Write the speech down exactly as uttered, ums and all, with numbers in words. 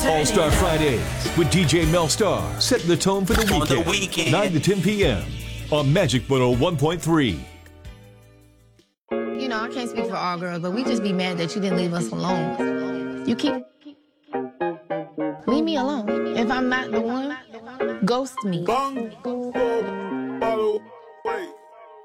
All-Star Fridays with D J Mel Star, setting the tone for the weekend. the weekend. nine to ten p.m. on Magic one oh one point three. You know, I can't speak for all girls, but we just be mad that you didn't leave us alone. You keep... Leave me alone. If I'm not the one, ghost me.